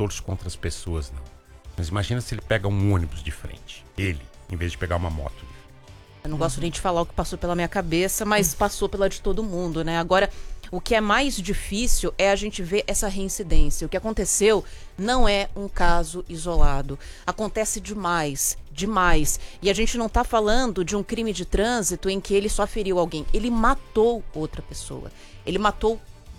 torço contra as pessoas, não. Mas imagina se ele pega um ônibus de frente. Ele, em vez de pegar uma moto. Eu não gosto nem de falar o que passou pela minha cabeça, mas passou pela de todo mundo, né? Agora, o que é mais difícil é a gente ver essa reincidência. O que aconteceu não é um caso isolado. Acontece demais, demais. E a gente não está falando de um crime de trânsito em que ele só feriu alguém. Ele matou outra pessoa. Ele matou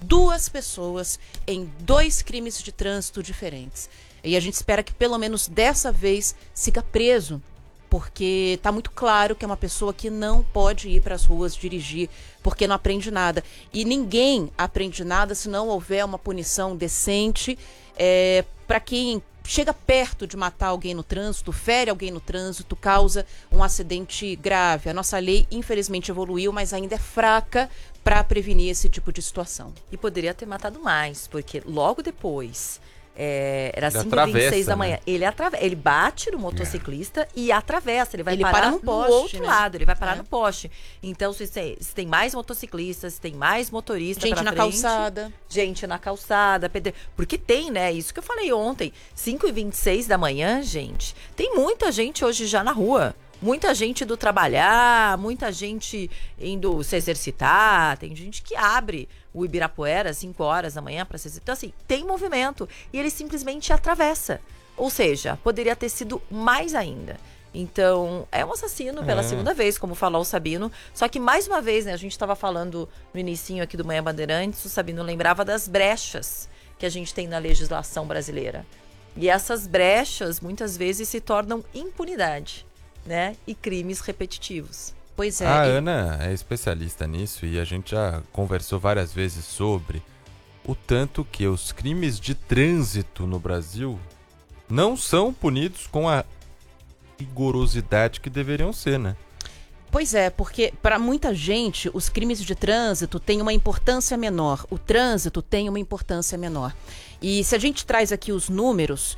2 pessoas em 2 crimes de trânsito diferentes. E a gente espera que pelo menos dessa vez siga preso, porque está muito claro que é uma pessoa que não pode ir para as ruas dirigir, porque não aprende nada. E ninguém aprende nada se não houver uma punição decente para quem chega perto de matar alguém no trânsito, fere alguém no trânsito, causa um acidente grave. A nossa lei, infelizmente, evoluiu, mas ainda é fraca para prevenir esse tipo de situação. E poderia ter matado mais, porque logo depois... era Ele 5h26 da né? manhã. Ele bate no motociclista e atravessa. Ele vai parar para no no poste, outro né? lado. Ele vai parar no poste. Então, se tem mais motociclistas, se tem mais motoristas Gente na calçada. Gente na calçada. Porque tem, né? Isso que eu falei ontem. 5h26 da manhã, gente. Tem muita gente hoje já na rua. Muita gente indo trabalhar, muita gente indo se exercitar. Tem gente que abre o Ibirapuera às 5 horas da manhã para se exercitar. Então, assim, tem movimento. E ele simplesmente atravessa. Ou seja, poderia ter sido mais ainda. Então, é um assassino pela segunda vez, como falou o Sabino. Só que, mais uma vez, né, a gente estava falando no inicinho aqui do Manhã Bandeirantes, o Sabino lembrava das brechas que a gente tem na legislação brasileira. E essas brechas, muitas vezes, se tornam impunidade, né? E crimes repetitivos. Pois é. A Ana é especialista nisso e a gente já conversou várias vezes sobre o tanto que os crimes de trânsito no Brasil não são punidos com a rigorosidade que deveriam ser, né? Pois é, porque para muita gente os crimes de trânsito têm uma importância menor. O trânsito tem uma importância menor. E se a gente traz aqui os números...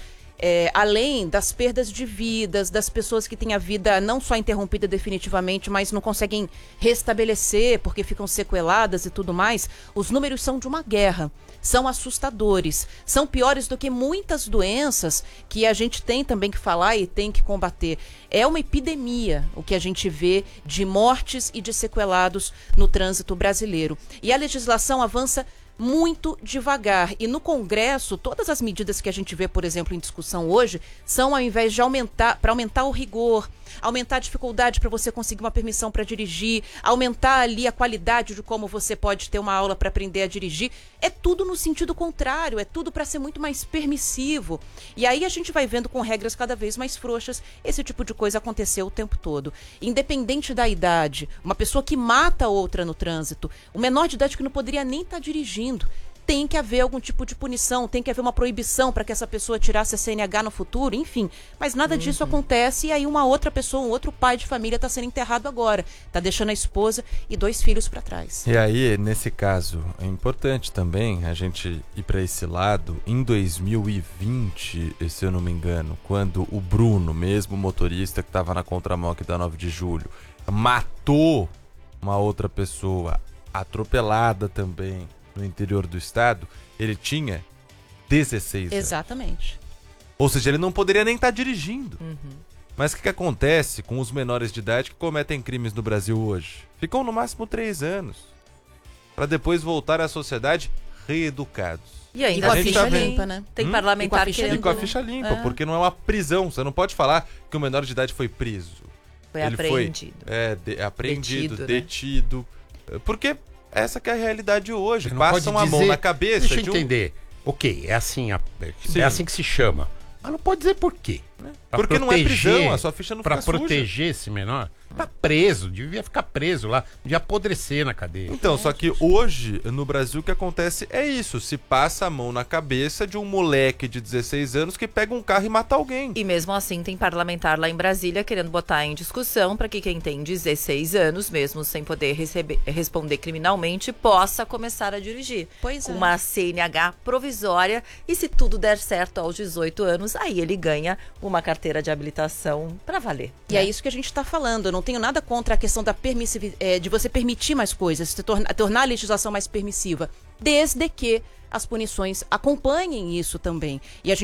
além das perdas de vidas, das pessoas que têm a vida não só interrompida definitivamente, mas não conseguem restabelecer porque ficam sequeladas e tudo mais, os números são de uma guerra, são assustadores, são piores do que muitas doenças que a gente tem também que falar e tem que combater. É uma epidemia o que a gente vê de mortes e de sequelados no trânsito brasileiro. E a legislação avança muito devagar. E no Congresso, todas as medidas que a gente vê, por exemplo, em discussão hoje, são ao invés de aumentar o rigor, aumentar a dificuldade para você conseguir uma permissão para dirigir, aumentar ali a qualidade de como você pode ter uma aula para aprender a dirigir, é tudo no sentido contrário, é tudo para ser muito mais permissivo. E aí a gente vai vendo com regras cada vez mais frouxas, esse tipo de coisa aconteceu o tempo todo. Independente da idade, uma pessoa que mata outra no trânsito, o menor de idade que não poderia nem estar dirigindo, tem que haver algum tipo de punição, tem que haver uma proibição para que essa pessoa tirasse a CNH no futuro, enfim. Mas nada disso acontece e aí uma outra pessoa, um outro pai de família está sendo enterrado agora. Está deixando a esposa e 2 filhos para trás. E aí, nesse caso, é importante também a gente ir para esse lado. Em 2020, se eu não me engano, quando o Bruno, mesmo motorista que estava na contramão aqui da 9 de julho, matou uma outra pessoa atropelada também, no interior do estado, ele tinha 16 anos. Exatamente. Ou seja, ele não poderia nem estar dirigindo. Mas o que acontece com os menores de idade que cometem crimes no Brasil hoje? Ficam no máximo 3 anos. Para depois voltar à sociedade reeducados. E ainda com a gente ficha tá vendo. limpa, né? tem parlamentar E com a ficha E com a querendo... ficha limpa, porque não é uma prisão. Você não pode falar que o menor de idade foi preso. Foi Ele apreendido. Foi apreendido, Detido, né? detido. Porque essa que é a realidade hoje. Você não Passam pode a mão dizer- na cabeça Deixa eu de um... entender. Ok, é assim, Sim. é assim que se chama. Mas não pode dizer por quê. Pra Porque não é proteger- prisão, a sua ficha não Pra fica suja. proteger esse menor, tá preso, devia ficar preso lá, devia apodrecer na cadeia. Então, só que hoje, no Brasil, o que acontece é isso. Se passa a mão na cabeça de um moleque de 16 anos que pega um carro e mata alguém. E mesmo assim tem parlamentar lá em Brasília querendo botar em discussão para que quem tem 16 anos, mesmo sem poder responder criminalmente, possa começar a dirigir. Pois com é. uma CNH provisória. E se tudo der certo aos 18 anos, aí ele ganha uma carteira de habilitação para valer. E né? é isso que a gente está falando. Eu não tenho nada contra a questão da de você permitir mais coisas, tornar a legislação mais permissiva, desde que as punições acompanhem isso também. E a gente